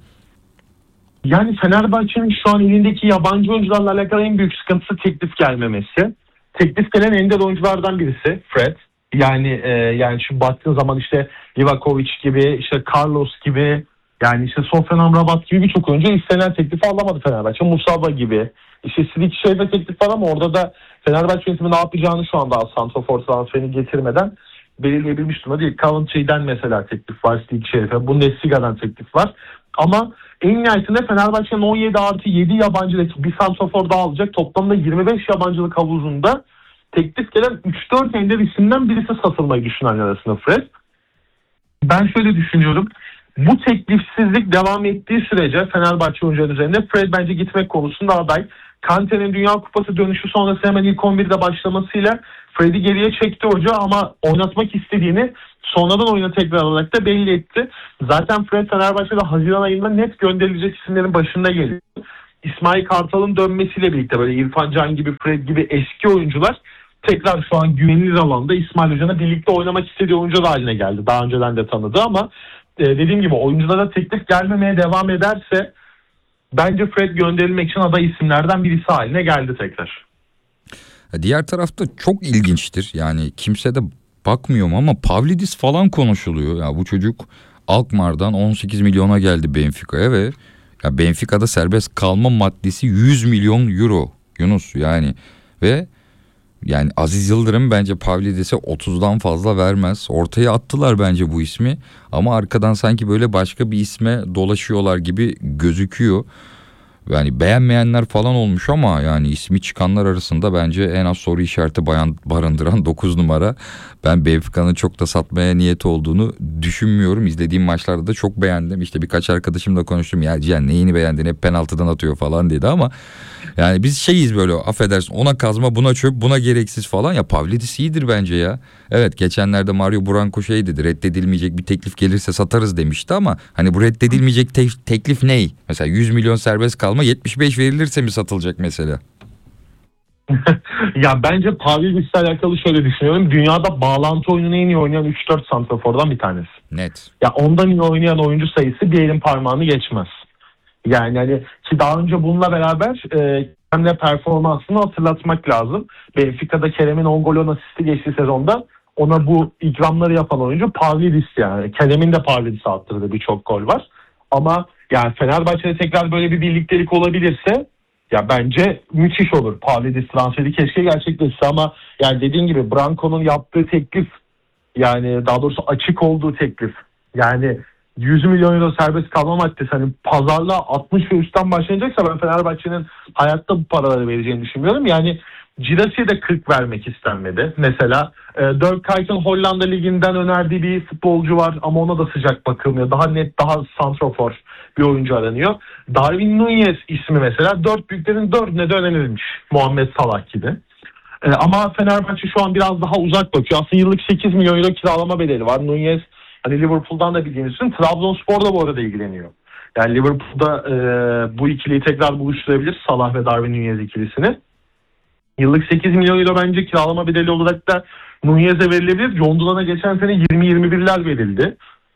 Yani Fenerbahçe'nin şu an elindeki yabancı oyuncularla alakalı en büyük sıkıntısı teklif gelmemesi. Teklif gelen ender oyunculardan birisi Fred. Yani e, yani şu baktığın zaman işte Livakovic gibi, işte Carlos gibi, yani işte Sofyan Amrabat gibi birçok oyuncu istenen teklifi alamadı Fenerbahçe. Musaba gibi. İşte Sidikişehir'de teklif var ama orada da Fenerbahçe yönetimi ne yapacağını şu anda santrafor transferini getirmeden belirleyebilmiş durumda değil. Coventry'den mesela teklif var Sidikişehir'e. Bundesliga'dan teklif var. Ama en nihayetinde Fenerbahçe'nin on yedi artı yedi yabancıdaki bir santrafor daha alacak. Toplamda yirmi beş yabancılık havuzunda teklif gelen üç dört ender isimden birisi satılmayı düşünenler arasında Fred. Ben şöyle düşünüyorum. Bu teklifsizlik devam ettiği sürece Fenerbahçe oyuncuların üzerinde Fred bence gitmek konusunda aday. Kante'nin Dünya Kupası dönüşü sonrası hemen ilk on birde başlamasıyla Fred'i geriye çekti hoca ama oynatmak istediğini sonradan oyuna tekrar olarak da belli etti. Zaten Fred Fenerbahçe'de Haziran ayında net gönderilecek isimlerin başında geliyor. İsmail Kartal'ın dönmesiyle birlikte böyle İrfan Can gibi, Fred gibi eski oyuncular tekrar şu an güvenilir alanda İsmail Hoca'nın birlikte oynamak istediği oyuncu haline geldi. Daha önceden de tanıdı ama e, dediğim gibi oyunculara teklif gelmemeye devam ederse bence Fred gönderilmek için aday isimlerden birisi haline geldi tekrar. Diğer tarafta çok ilginçtir. Yani kimse de bakmıyor mu ama Pavlidis falan konuşuluyor. Ya bu çocuk Alkmaar'dan on sekiz milyona geldi Benfica'ya ve ya Benfica'da serbest kalma maddesi yüz milyon euro Yunus yani ve yani Aziz Yıldırım bence Pavlidis'e otuzdan fazla vermez. Ortaya attılar bence bu ismi ama arkadan sanki böyle başka bir isme dolaşıyorlar gibi gözüküyor. Yani beğenmeyenler falan olmuş ama yani ismi çıkanlar arasında bence en az soru işareti bayan, barındıran dokuz numara. Ben Benfica'nın çok da satmaya niyeti olduğunu düşünmüyorum. İzlediğim maçlarda da çok beğendim. İşte birkaç arkadaşımla konuştum. Ya Cihan neyini beğendin, hep penaltıdan atıyor falan dedi ama yani biz şeyiz böyle, affedersin, ona kazma buna çöp buna gereksiz falan. Ya Pavlidis iyidir bence ya. Evet, geçenlerde Mario Branco şey dedi, reddedilmeyecek bir teklif gelirse satarız demişti ama hani bu reddedilmeyecek te- teklif ney? Mesela yüz milyon serbest kalma, yetmiş beş verilirse mi satılacak mesela? Ya bence Pavlidis'le alakalı şöyle düşünüyorum. Dünyada bağlantı oyununu en iyi oynayan üç dört santrafordan bir tanesi. Net. Ya ondan iyi oynayan oyuncu sayısı bir elin parmağını geçmez. Yani hani ki daha önce bununla beraber e, Kerem'le performansını hatırlatmak lazım. Benfica'da Kerem'in on gol on asisti geçtiği sezonda ona bu ikramları yapan oyuncu Pavlidis yani. Kerem'in de Pavlidis'e attırdığı birçok gol var. Ama yani Fenerbahçe'de tekrar böyle bir birliktelik olabilirse ya bence müthiş olur. Pavlidis transferi keşke gerçekleşse ama yani dediğin gibi Branco'nun yaptığı teklif, yani daha doğrusu açık olduğu teklif. Yani yüz milyon euro serbest kalma maddesi, hani pazarlığa altmış ve üstten başlayacaksa ben Fenerbahçe'nin hayatta bu paraları vereceğini düşünmüyorum. Yani Girassi'ye de kırk vermek istenmedi. Mesela e, Dirk Kuyt'ın Hollanda Ligi'nden önerdiği bir futbolcu var ama ona da sıcak bakılmıyor. Daha net, daha santrofor bir oyuncu aranıyor. Darwin Núñez ismi mesela dört büyüklerin dördüne de önerilmiş. Muhammed Salah gibi. E, ama Fenerbahçe şu an biraz daha uzak bakıyor. Aslında yıllık sekiz milyon euro kiralama bedeli var. Núñez hani Liverpool'dan da bildiğiniz için Trabzonspor da bu arada ilgileniyor. Yani Liverpool'da e, bu ikiliyi tekrar buluşturabilir. Salah ve Darwin Núñez ikilisini. Yıllık sekiz milyon euro bence kiralama bedeli olarak da Núñez'e verilebilir. John Duran'a geçen sene yirmi yirmi birler verildi.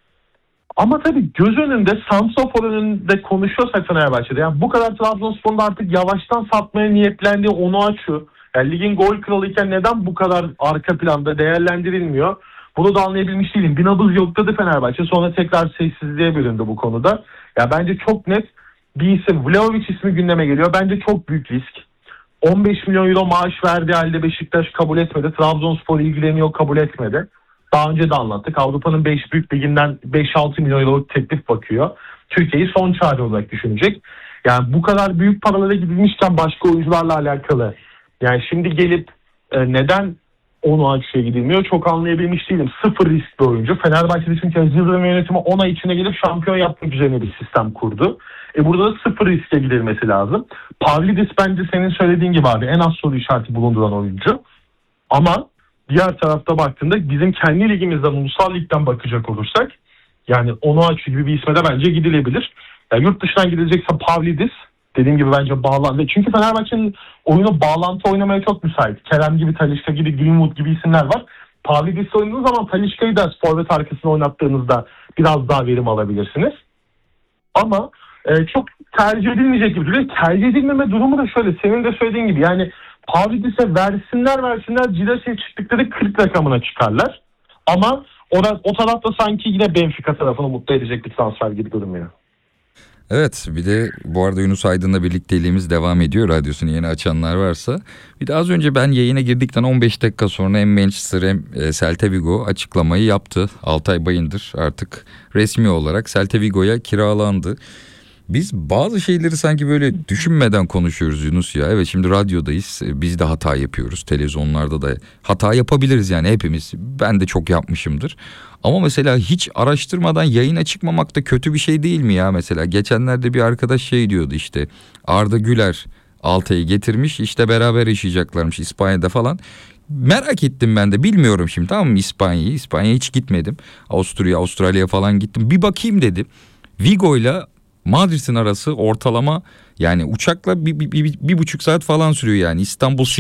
Ama tabii göz önünde, santrafor önünde konuşuyorsak Fenerbahçe'de, yani bu kadar Trabzonspor'un artık yavaştan satmaya niyetlendiği Onuachu, yani ligin gol kralıyken neden bu kadar arka planda değerlendirilmiyor? Bunu da anlayabilmiş değilim. Bir nabız yokladı Fenerbahçe, sonra tekrar sessizliğe büründü bu konuda. Ya bence çok net bir isim, Vlahovic ismi gündeme geliyor. Bence çok büyük risk. on beş milyon euro maaş verdiği halde Beşiktaş kabul etmedi. Trabzonspor ilgileniyor, kabul etmedi. Daha önce de anlattık. Avrupa'nın beş büyük liginden beş altı milyon euroluk teklif bakıyor. Türkiye'yi son çare olarak düşünecek. Yani bu kadar büyük paralara gidilmişken başka oyuncularla alakalı, yani şimdi gelip e, neden onu açıya gidilmiyor çok anlayabilmiş değilim. Sıfır risk bir oyuncu. Fenerbahçe'de çünkü Aziz Yıldırım yönetimi on ay içine gelip şampiyon yapmak üzerine bir sistem kurdu. E burada da sıfır riske gidilmesi lazım. Pavlidis bence senin söylediğin gibi abi en az soru işareti bulunduran oyuncu. Ama diğer tarafta baktığında bizim kendi ligimizden, ulusal ligden bakacak olursak yani Onuachu gibi bir isme de bence gidilebilir. Yani yurt dışından gidilecekse Pavlidis, dediğim gibi bence bağlantı. Çünkü Fenerbahçe'nin oyunu bağlantı oynamaya çok müsait. Kerem gibi, Talisca gibi, Greenwood gibi isimler var. Pavlidis oynadığınız zaman Talisca'yı da forvet arkasına oynattığınızda biraz daha verim alabilirsiniz. Ama e, çok tercih edilmeyecek gibi duruyor. Tercih edilmeme durumu da şöyle. Senin de söylediğin gibi yani Pavlidis'e versinler versinler Girassi'ye çıktıkları kırk rakamına çıkarlar. Ama o, o tarafta sanki yine Benfica tarafını mutlu edecek bir transfer gibi durmuyor. Evet, bir de bu arada Yunus Aydın'la birlikteliğimiz devam ediyor, radyosunu yeni açanlar varsa. Bir de az önce ben yayına girdikten on beş dakika sonra hem Manchester hem Celta Vigo açıklamayı yaptı. Altay Bayındır artık resmi olarak Celta Vigo'ya kiralandı. Biz bazı şeyleri sanki böyle düşünmeden konuşuyoruz Yunus ya. Evet, şimdi radyodayız, biz de hata yapıyoruz, televizyonlarda da hata yapabiliriz yani hepimiz. Ben de çok yapmışımdır. Ama mesela hiç araştırmadan yayına çıkmamak da kötü bir şey değil mi ya? Mesela geçenlerde bir arkadaş şey diyordu, işte Arda Güler Altay'ı getirmiş, işte beraber yaşayacaklarmış İspanya'da falan. Merak ettim ben de, bilmiyorum şimdi, tamam mı, İspanya'yı. İspanya'ya hiç gitmedim. Avusturya, Avustralya'ya falan gittim. Bir bakayım dedim. Vigo'yla Madrid'in arası ortalama yani uçakla bir, bir, bir, bir buçuk saat falan sürüyor yani. İstanbul